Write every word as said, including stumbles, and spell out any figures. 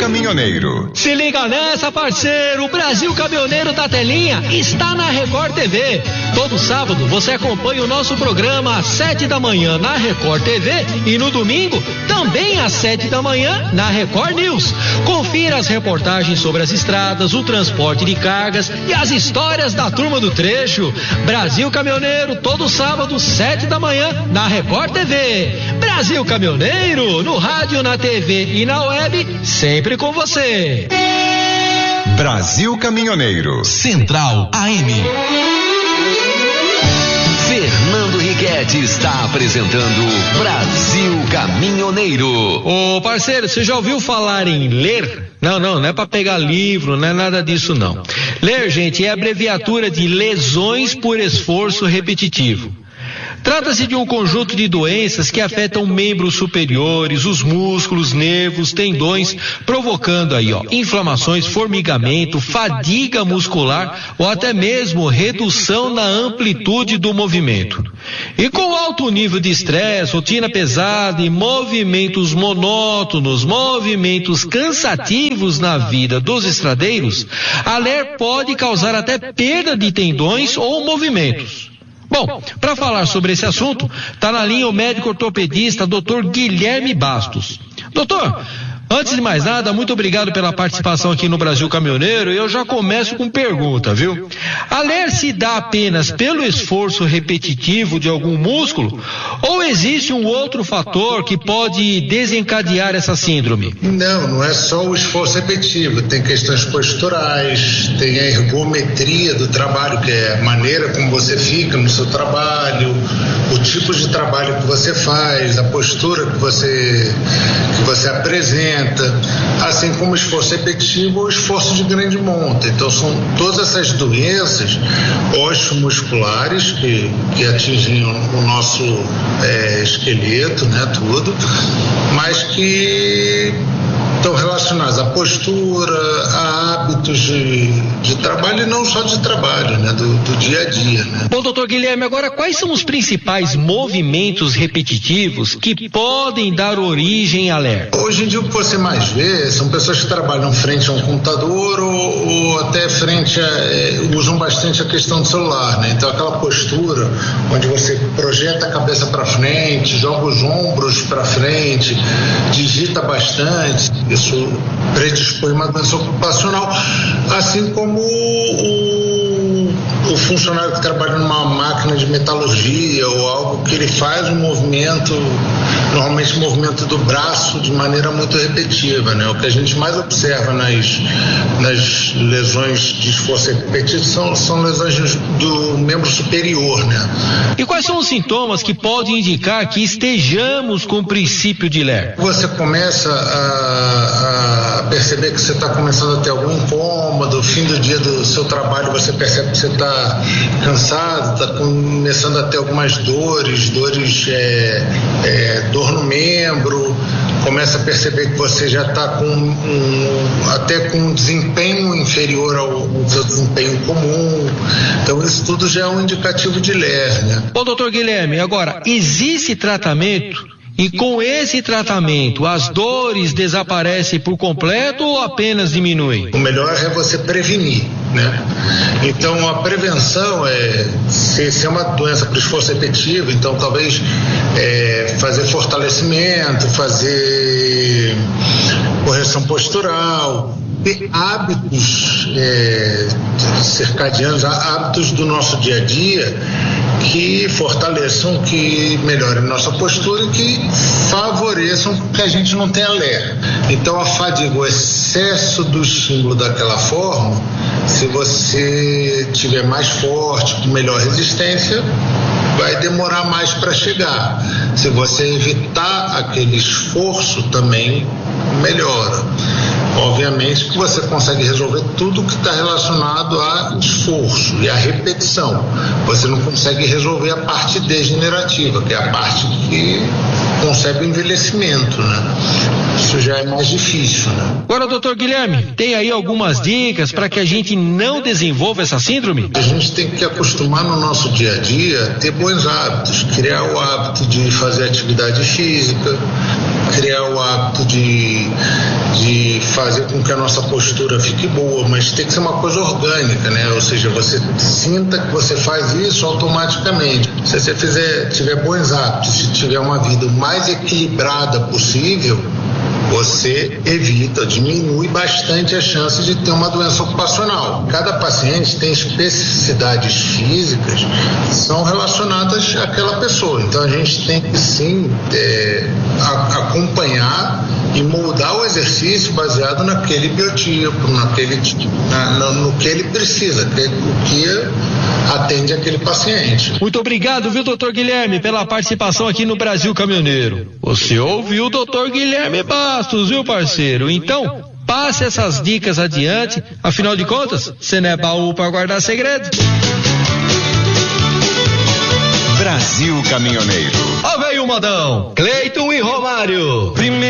Caminhoneiro. Se liga nessa, parceiro, o Brasil Caminhoneiro da Telinha está na Record T V. Todo sábado você acompanha o nosso programa às sete da manhã na Record T V e no domingo também às sete da manhã na Record News. Confira as reportagens sobre as estradas, o transporte de cargas e as histórias da turma do trecho. Brasil Caminhoneiro, todo sábado, sete da manhã na Record T V. Brasil Caminhoneiro, no rádio, na T V e na web, sempre com você. Brasil Caminhoneiro. Central A M. Fernando Riquetti está apresentando Brasil Caminhoneiro. Ô parceiro, você já ouviu falar em ler? Não, não, não é para pegar livro, não é nada disso não. Ler, gente, é a abreviatura de lesões por esforço repetitivo. Trata-se de um conjunto de doenças que afetam membros superiores, os músculos, nervos, tendões, provocando aí, ó, inflamações, formigamento, fadiga muscular ou até mesmo redução na amplitude do movimento. E com alto nível de estresse, rotina pesada e movimentos monótonos, movimentos cansativos na vida dos estradeiros, a ler pode causar até perda de tendões ou movimentos. Bom, para falar sobre esse assunto, está na linha o médico ortopedista doutor Guilherme Bastos. Doutor, antes de mais nada, muito obrigado pela participação aqui no Brasil Caminhoneiro. Eu já começo com pergunta, viu? A ler se dá apenas pelo esforço repetitivo de algum músculo ou existe um outro fator que pode desencadear essa síndrome? Não, não é só o esforço repetitivo. Tem questões posturais, tem a ergometria do trabalho, que é a maneira como você fica no seu trabalho, o tipo de trabalho que você faz, a postura que você, que você apresenta, assim como o esforço repetitivo ou esforço de grande monta. Então são todas essas doenças osteomusculares que, que atingem o nosso é, esqueleto, né, tudo, mas que estão relacionadas à postura, a hábitos de, de trabalho e não só de trabalho, né, do, do dia a dia, né. Bom, doutor Guilherme, agora quais são os principais movimentos repetitivos que podem dar origem à ler? Hoje em dia o que você mais vê são pessoas que trabalham frente a um computador ou, ou até frente a, é, usam bastante a questão do celular, né? Então aquela postura onde você projeta a cabeça para frente, joga os ombros para frente, digita bastante, isso predispõe uma doença ocupacional, assim como o, o funcionário que trabalha numa máquina de metalurgia ou algo que ele faz um movimento, normalmente movimento do braço de maneira muito repetitiva, né? O que a gente mais observa nas, nas lesões de esforço repetitivo são, são lesões do membro superior, né? E quais são os sintomas que podem indicar que estejamos com o princípio de ler? Você começa a, a perceber que você está começando a ter algum incômodo, fim do dia do seu trabalho você percebe que você está cansado, está começando a ter algumas dores, dores, é, é, dor no membro, começa a perceber que você já está com um, até com um desempenho inferior ao, ao seu desempenho comum. Então isso tudo já é um indicativo de ler, né? Bom, doutor Guilherme, agora, existe tratamento? E com esse tratamento, as dores desaparecem por completo ou apenas diminuem? O melhor é você prevenir, né? Então a prevenção é, se, se é uma doença por esforço repetitivo, então talvez é, fazer fortalecimento, fazer correção postural, ter hábitos é, circadianos, hábitos do nosso dia a dia que fortaleçam, que melhorem nossa postura e que favoreçam que a gente não tenha ler. Então a fadiga, o excesso do estímulo daquela forma, se você tiver mais forte, com melhor resistência, vai demorar mais para chegar. Se você evitar aquele esforço, também melhora. Obviamente que você consegue resolver tudo que está relacionado a esforço e a repetição. Você não consegue resolver a parte degenerativa, que é a parte que concebe o envelhecimento, né? Isso já é mais difícil, né? Agora, doutor Guilherme, tem aí algumas dicas para que a gente não desenvolva essa síndrome? A gente tem que acostumar no nosso dia a dia a ter bons hábitos, criar o hábito de fazer atividade física, criar o hábito de de fazer com que a nossa postura fique boa, mas tem que ser uma coisa orgânica, né? Ou seja, você sinta que você faz isso automaticamente. Se você fizer, tiver bons hábitos, se tiver uma vida o mais equilibrada possível, você evita, diminui bastante a chance de ter uma doença ocupacional. Cada paciente tem especificidades físicas que são relacionadas àquela pessoa. Então a gente tem que sim é, a, acompanhar e moldar o exercício baseado naquele biotipo, naquele, na, no, no que ele precisa, que, o que atende aquele paciente. Muito obrigado, viu, doutor Guilherme, pela participação aqui no Brasil Caminhoneiro. Você ouviu o doutor Guilherme Bastos, viu, parceiro? Então, passe essas dicas adiante, afinal de contas, você não é baú para guardar segredo. Brasil Caminhoneiro. Ó, veio o modão, Cleiton e Romário. Primeiro